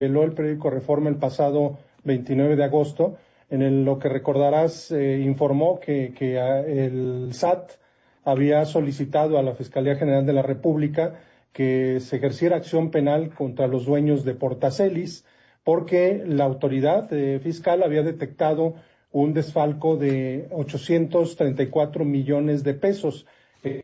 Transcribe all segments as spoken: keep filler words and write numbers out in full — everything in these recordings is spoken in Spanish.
reveló el periódico Reforma el pasado veintinueve de agosto, en el, lo que recordarás, eh, informó que, que el S A T había solicitado a la Fiscalía General de la República que se ejerciera acción penal contra los dueños de Portacelis, porque la autoridad eh, fiscal había detectado un desfalco de ochocientos treinta y cuatro millones de pesos. Eh,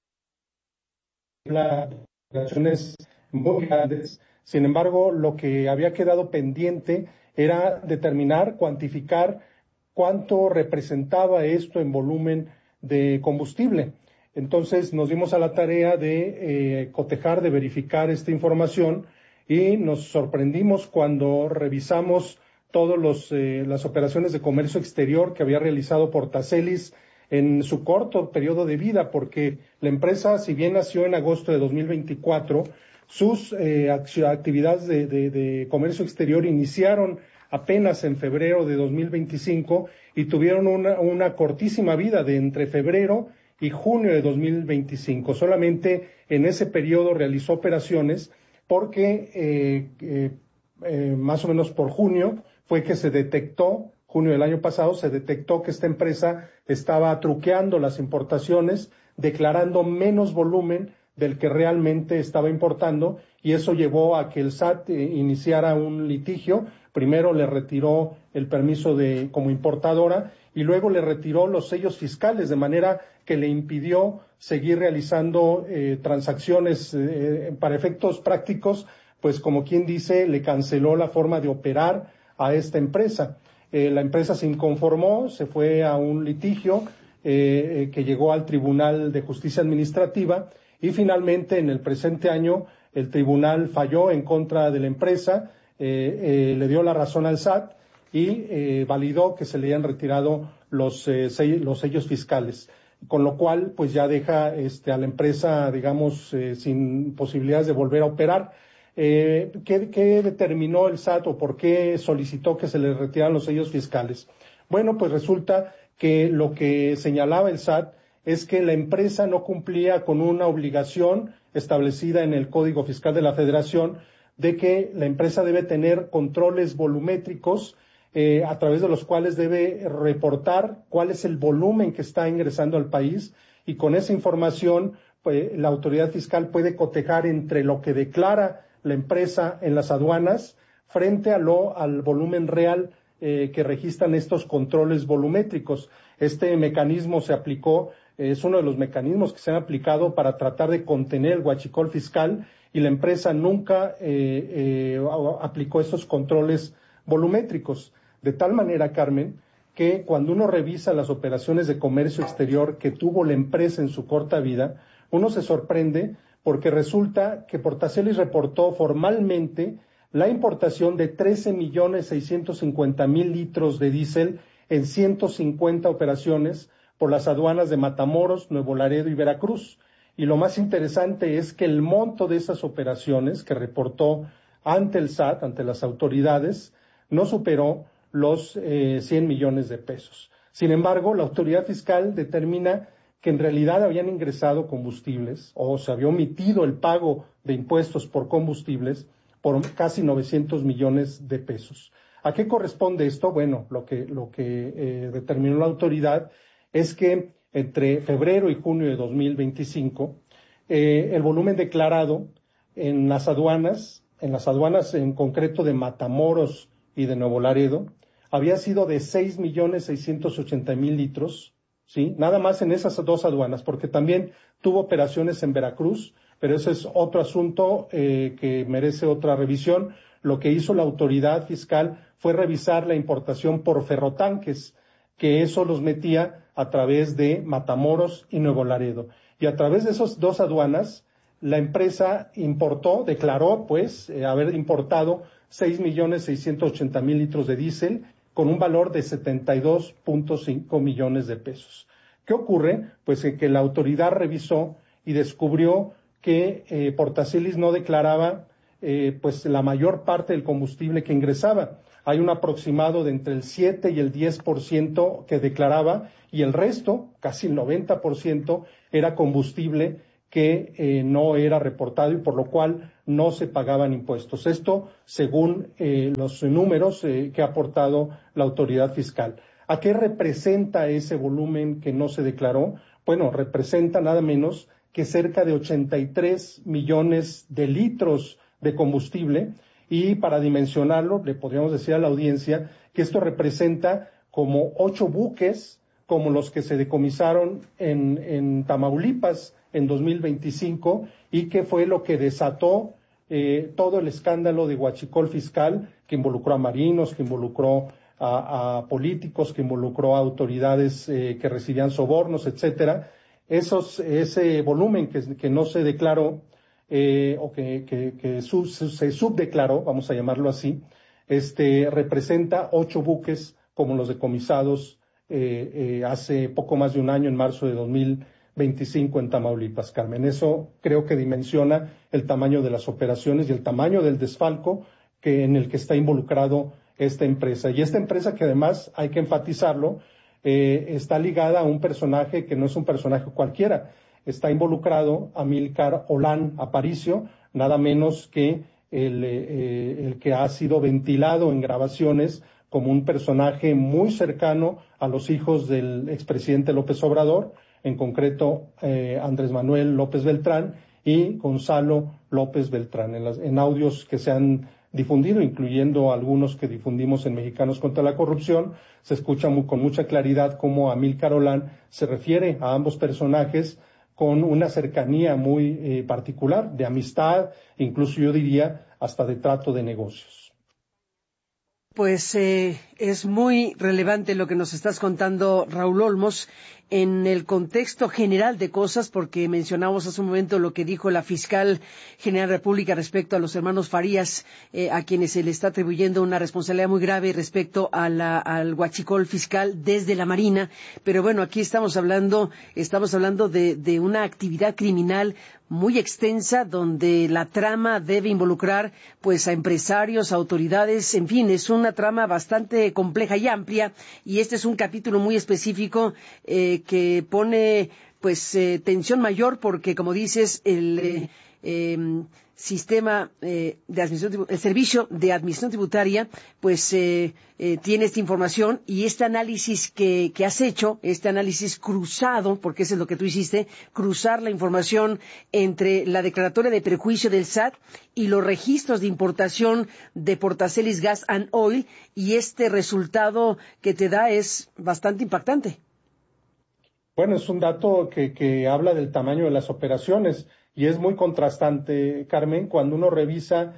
las operaciones muy grandes. Sin embargo, lo que había quedado pendiente era determinar, cuantificar cuánto representaba esto en volumen de combustible. Entonces nos dimos a la tarea de eh, cotejar, de verificar esta información, y nos sorprendimos cuando revisamos todas eh, las operaciones de comercio exterior que había realizado Portacelis en su corto periodo de vida, porque la empresa, si bien nació en agosto de dos mil veinticuatro, sus eh, actividades de, de, de comercio exterior iniciaron apenas en febrero de dos mil veinticinco y tuvieron una, una cortísima vida de entre febrero y junio de dos mil veinticinco. Solamente en ese periodo realizó operaciones porque eh, eh, eh, más o menos por junio fue que se detectó, junio del año pasado, se detectó que esta empresa estaba truqueando las importaciones, declarando menos volumen del que realmente estaba importando, y eso llevó a que el S A T eh, iniciara un litigio. Primero le retiró el permiso de como importadora y luego le retiró los sellos fiscales, de manera que le impidió seguir realizando eh, transacciones eh, para efectos prácticos, pues como quien dice, le canceló la forma de operar a esta empresa. Eh, la empresa se inconformó, se fue a un litigio eh, eh, que llegó al Tribunal de Justicia Administrativa, y finalmente en el presente año el tribunal falló en contra de la empresa, eh, eh, le dio la razón al S A T y eh, validó que se le hayan retirado los, eh, sell- los sellos fiscales, con lo cual pues ya deja este, a la empresa, digamos, eh, sin posibilidades de volver a operar. Eh, ¿qué, ¿Qué determinó el S A T o por qué solicitó que se le retiraran los sellos fiscales? Bueno, pues resulta que lo que señalaba el S A T es que la empresa no cumplía con una obligación establecida en el Código Fiscal de la Federación de que la empresa debe tener controles volumétricos eh, a través de los cuales debe reportar cuál es el volumen que está ingresando al país, y con esa información pues, la autoridad fiscal puede cotejar entre lo que declara la empresa en las aduanas frente a lo, al volumen real eh, que registran estos controles volumétricos. Este mecanismo se aplicó, eh, es uno de los mecanismos que se han aplicado para tratar de contener el huachicol fiscal, y la empresa nunca eh, eh, aplicó estos controles volumétricos. De tal manera, Carmen, que cuando uno revisa las operaciones de comercio exterior que tuvo la empresa en su corta vida, uno se sorprende porque resulta que Portacelis reportó formalmente la importación de trece millones seiscientos cincuenta mil litros de diésel en ciento cincuenta operaciones por las aduanas de Matamoros, Nuevo Laredo y Veracruz. Y lo más interesante es que el monto de esas operaciones que reportó ante el S A T, ante las autoridades, no superó los eh, cien millones de pesos. Sin embargo, la autoridad fiscal determina que en realidad habían ingresado combustibles o se había omitido el pago de impuestos por combustibles por casi novecientos millones de pesos. ¿A qué corresponde esto? Bueno, lo que, lo que eh, determinó la autoridad es que entre febrero y junio de dos mil veinticinco, eh, el volumen declarado en las aduanas, en las aduanas en concreto de Matamoros y de Nuevo Laredo, había sido de seis millones seiscientos ochenta mil litros, ¿sí? Nada más en esas dos aduanas, porque también tuvo operaciones en Veracruz, pero ese es otro asunto eh, que merece otra revisión. Lo que hizo la autoridad fiscal fue revisar la importación por ferrotanques, que eso los metía a través de Matamoros y Nuevo Laredo. Y a través de esas dos aduanas, la empresa importó, declaró pues eh, haber importado seis millones seiscientos ochenta mil litros de diésel con un valor de setenta y dos punto cinco millones de pesos. ¿Qué ocurre? Pues eh, que la autoridad revisó y descubrió que eh, Portacelis no declaraba eh, pues la mayor parte del combustible que ingresaba. Hay un aproximado de entre el siete y el diez por ciento que declaraba, y el resto, casi el noventa por ciento, era combustible que eh, no era reportado, y por lo cual no se pagaban impuestos. Esto según eh, los números eh, que ha aportado la autoridad fiscal. ¿A qué representa ese volumen que no se declaró? Bueno, representa nada menos que cerca de ochenta y tres millones de litros de combustible, y para dimensionarlo le podríamos decir a la audiencia que esto representa como ocho buques como los que se decomisaron en, en Tamaulipas en dos mil veinticinco, y que fue lo que desató eh, todo el escándalo de huachicol fiscal que involucró a marinos, que involucró a, a políticos, que involucró a autoridades eh, que recibían sobornos, etcétera. Esos, ese volumen que, que no se declaró eh, o que, que, que sub, se subdeclaró, vamos a llamarlo así, este representa ocho buques como los decomisados eh, eh, hace poco más de un año, en marzo de dos mil veinticinco en Tamaulipas, Carmen. Eso creo que dimensiona el tamaño de las operaciones y el tamaño del desfalco que, en el que está involucrado esta empresa. Y esta empresa, que además hay que enfatizarlo, eh, está ligada a un personaje que no es un personaje cualquiera. Está involucrado Amílcar Olán Aparicio, nada menos que el, eh, el que ha sido ventilado en grabaciones como un personaje muy cercano a los hijos del expresidente López Obrador, en concreto eh, Andrés Manuel López Beltrán y Gonzalo López Beltrán. En, las, en audios que se han difundido, incluyendo algunos que difundimos en Mexicanos contra la Corrupción, se escucha muy, con mucha claridad cómo Amílcar Olán se refiere a ambos personajes con una cercanía muy eh, particular, de amistad, incluso yo diría hasta de trato de negocios. Pues eh, es muy relevante lo que nos estás contando, Raúl Olmos, en el contexto general de cosas, porque mencionamos hace un momento lo que dijo la fiscal general de la República respecto a los hermanos Farías, eh, a quienes se le está atribuyendo una responsabilidad muy grave respecto a la, al huachicol fiscal desde la Marina. Pero bueno, aquí estamos hablando, estamos hablando de, de una actividad criminal muy extensa, donde la trama debe involucrar pues a empresarios, a autoridades, en fin, es una trama bastante compleja y amplia, y este es un capítulo muy específico eh, que pone pues eh, tensión mayor, porque como dices, el eh, eh, sistema eh, de administración, el servicio de administración tributaria, pues eh, eh, tiene esta información, y este análisis que, que has hecho, este análisis cruzado, porque eso es lo que tú hiciste, cruzar la información entre la declaratoria de perjuicio del S A T y los registros de importación de Portacelis Gas and Oil, y este resultado que te da es bastante impactante. Bueno, es un dato que, que habla del tamaño de las operaciones. Y es muy contrastante, Carmen, cuando uno revisa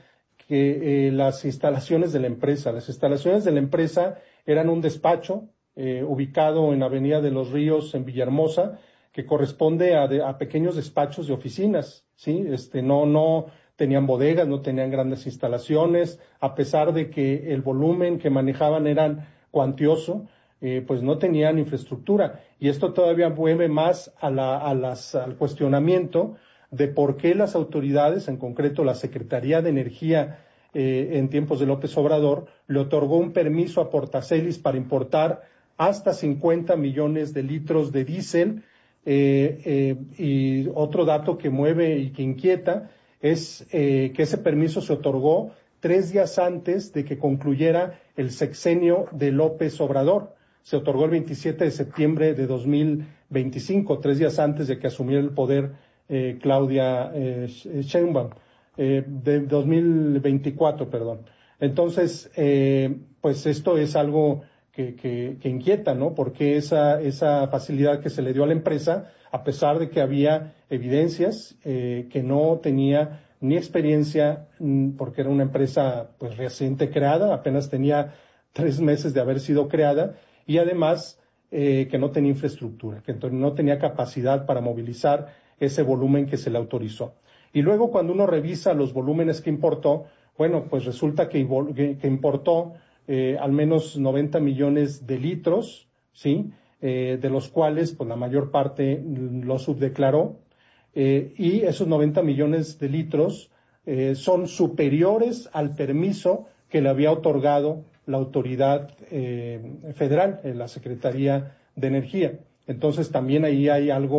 que eh, las instalaciones de la empresa. Las instalaciones de la empresa eran un despacho eh, ubicado en Avenida de los Ríos, en Villahermosa, que corresponde a, de, a pequeños despachos de oficinas, ¿sí? Este, no, no tenían bodegas, no tenían grandes instalaciones, a pesar de que el volumen que manejaban eran cuantioso, eh, pues no tenían infraestructura. Y esto todavía mueve más a la, a las, al cuestionamiento de por qué las autoridades, en concreto la Secretaría de Energía eh, en tiempos de López Obrador, le otorgó un permiso a Portacelis para importar hasta cincuenta millones de litros de diésel. Eh, eh, y otro dato que mueve y que inquieta es eh, que ese permiso se otorgó tres días antes de que concluyera el sexenio de López Obrador. Se otorgó el veintisiete de septiembre de dos mil veinticinco, tres días antes de que asumiera el poder Eh, Claudia eh, Sheinbaum, eh, de dos mil veinticuatro, perdón. Entonces, eh, pues esto es algo que, que, que inquieta, ¿no? Porque esa, esa facilidad que se le dio a la empresa, a pesar de que había evidencias eh, que no tenía ni experiencia, porque era una empresa pues reciente creada, apenas tenía tres meses de haber sido creada, y además eh, que no tenía infraestructura, que entonces no tenía capacidad para movilizar ese volumen que se le autorizó. Y luego cuando uno revisa los volúmenes que importó, bueno, pues resulta que, que importó eh, al menos noventa millones de litros, ¿sí? Eh, de los cuales, pues la mayor parte lo subdeclaró, eh, y esos noventa millones de litros eh, son superiores al permiso que le había otorgado la autoridad eh, federal, eh, la Secretaría de Energía. Entonces también ahí hay algo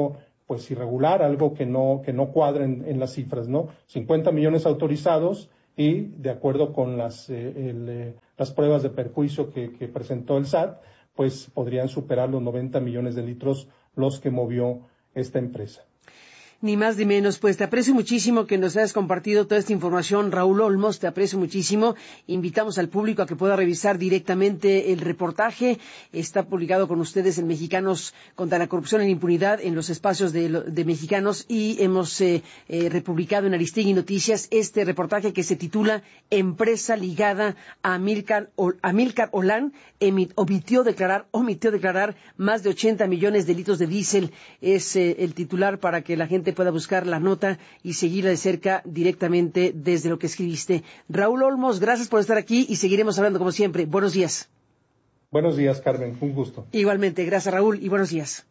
pues irregular, algo que no, que no cuadra en, en las cifras, ¿no? cincuenta millones autorizados y de acuerdo con las, eh, el, eh, las pruebas de perjuicio que, que presentó el S A T, pues podrían superar los noventa millones de litros los que movió esta empresa. Ni más ni menos, pues te aprecio muchísimo que nos hayas compartido toda esta información, Raúl Olmos, te aprecio muchísimo. Invitamos al público a que pueda revisar directamente el reportaje. Está publicado con ustedes en Mexicanos contra la Corrupción y la Impunidad en los espacios de, de Mexicanos y hemos eh, eh, republicado en Aristegui Noticias este reportaje que se titula Empresa ligada a Amílcar, Amílcar Olán omitió declarar, omitió declarar más de ochenta millones de litros de diésel. Es eh, el titular para que la gente pueda buscar la nota y seguirla de cerca directamente desde lo que escribiste. Raúl Olmos, gracias por estar aquí y seguiremos hablando como siempre. Buenos días. Buenos días, Carmen. Un gusto. Igualmente, gracias Raúl y buenos días.